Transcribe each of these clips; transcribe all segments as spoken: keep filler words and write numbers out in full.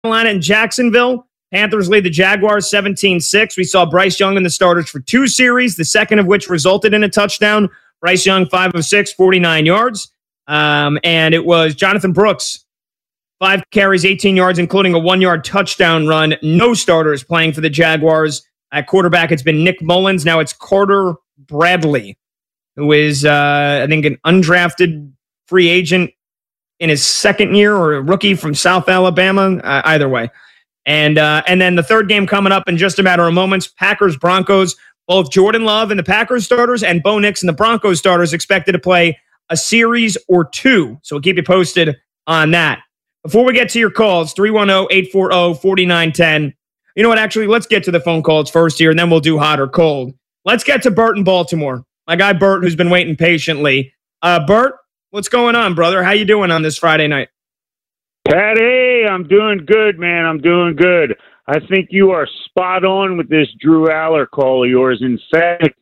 Carolina and Jacksonville. Panthers lead the Jaguars seventeen six. We saw Bryce Young in the starters for two series, the second of which resulted in a touchdown. Bryce Young, five of six, forty-nine yards. Um, and it was Jonathan Brooks, five carries, eighteen yards, including a one-yard touchdown run. No starters playing for the Jaguars. At quarterback, it's been Nick Mullins. Now it's Carter Bradley, who is, uh, I think, an undrafted free agent in his second year, or a rookie from South Alabama. Uh, either way. And uh, and then the third game coming up in just a matter of moments, Packers-Broncos. Both Jordan Love and the Packers starters and Bo Nix and the Broncos starters expected to play a series or two. So we'll keep you posted on that. Before we get to your calls, three one zero, eight four zero, four nine one zero. You know what? Actually, let's get to the phone calls first here, and then we'll do hot or cold. Let's get to Bert in Baltimore. My guy Bert, who's been waiting patiently. Uh, Bert, what's going on, brother? How you doing on this Friday night? Patty, I'm doing good, man. I'm doing good. I think you are spot on with this Drew Aller call of yours. In fact,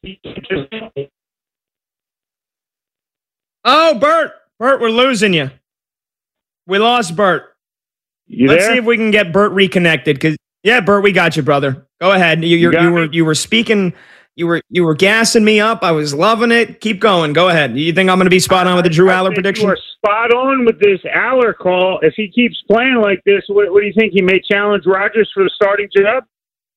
oh, Bert, Bert, we're losing you. We lost Bert. You Let's there? see if we can get Bert reconnected. Cause yeah, Bert, we got you, brother. Go ahead. You, you, You, you were you were speaking. You were you were gassing me up. I was loving it. Keep going. Go ahead. You think I'm going to be spot on with the Drew Aller prediction? You are spot on with this Aller call. If he keeps playing like this, what, what do you think? He may challenge Rodgers for the starting job?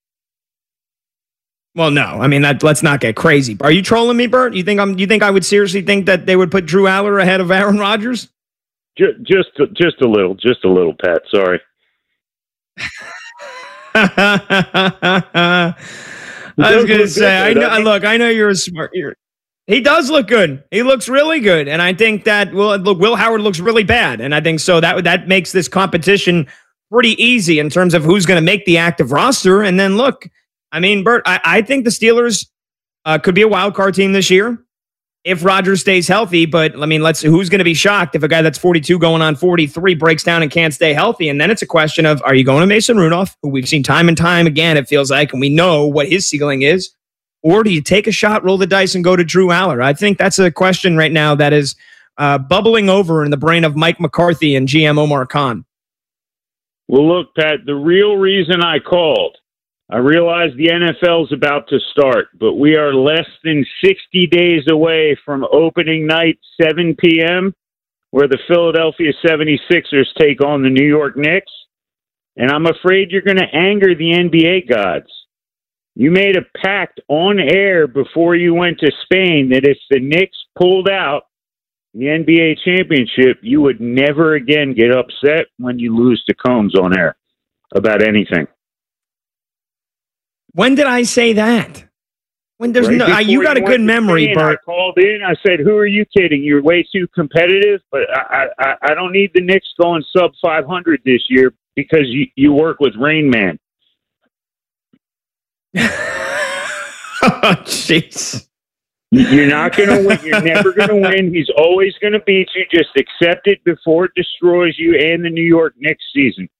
Well, no. I mean, that, let's not get crazy. Are you trolling me, Bert? You think I'm? You think I would seriously think that they would put Drew Aller ahead of Aaron Rodgers? Just, just, just a little, just a little, Pat. Sorry. I was going to say, I know. Look, I know you're a smart. You're, he does look good. He looks really good, and I think that well, look, Will Howard looks really bad, and I think so that that makes this competition pretty easy in terms of who's going to make the active roster. And then look, I mean, Bert, I, I think the Steelers uh, could be a wild card team this year if Rodgers stays healthy. But I mean, let's who's going to be shocked if a guy that's forty-two going on forty-three breaks down and can't stay healthy? And then it's a question of, are you going to Mason Rudolph, who we've seen time and time again, it feels like, and we know what his ceiling is, or do you take a shot, roll the dice, and go to Drew Aller? I think that's a question right now that is uh, bubbling over in the brain of Mike McCarthy and G M Omar Khan. Well, look, Pat, the real reason I called, I realize the N F L is about to start, but we are less than sixty days away from opening night, seven p.m., where the Philadelphia seventy-sixers take on the New York Knicks. And I'm afraid you're going to anger the N B A gods. You made a pact on air before you went to Spain that if the Knicks pulled out the N B A championship, you would never again get upset when you lose to Combs on air about anything. When did I say that? When there's Right no, uh, you got a good memory, Bert. I called in. I said, "Who are you kidding? You're way too competitive." But I, I, I don't need the Knicks going sub five hundred this year because you, you work with Rain Man. Oh, jeez. You're not going to win. You're never going to win. He's always going to beat you. Just accept it before it destroys you and the New York Knicks season.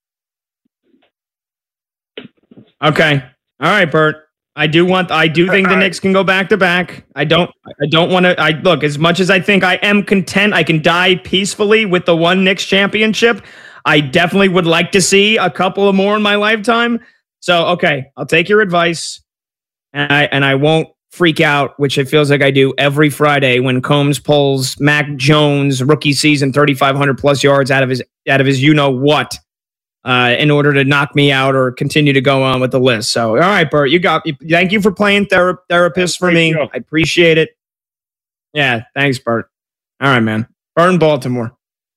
Okay. All right, Bert. I do want. I do think the Knicks can go back to back. I don't. I don't want to. I look as much as I think I am content. I can die peacefully with the one Knicks championship. I definitely would like to see a couple of more in my lifetime. So okay, I'll take your advice, and I and I won't freak out, which it feels like I do every Friday when Combs pulls Mac Jones rookie season thirty-five hundred plus yards out of his out of his you know what. Uh, in order to knock me out or continue to go on with the list. So, all right, Bert, you got. Thank you for playing thera- therapist for me. I appreciate it. Yeah, thanks, Bert. All right, man. Bert in Baltimore.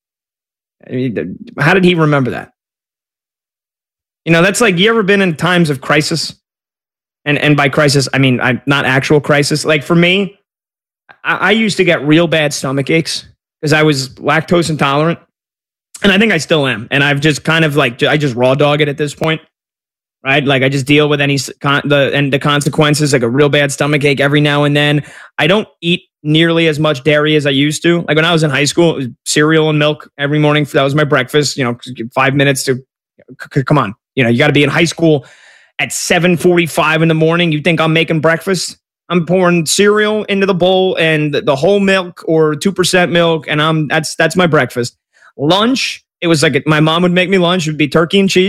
How did he remember that? You know, that's like, you ever been in times of crisis? And and by crisis, I mean I'm not actual crisis. Like for me, I, I used to get real bad stomach aches because I was lactose intolerant. And I think I still am. And I've just kind of like, I just raw dog it at this point, right? Like I just deal with any, con- the and the consequences, like a real bad stomach ache every now and then. I don't eat nearly as much dairy as I used to. Like when I was in high school, it was cereal and milk every morning. That was my breakfast, you know, five minutes to, c- come on. You know, you got to be in high school at seven forty-five in the morning. You think I'm making breakfast? I'm pouring cereal into the bowl and the, the whole milk or two percent milk. And I'm, that's, that's my breakfast. Lunch, it was like my mom would make me lunch. It would be turkey and cheese.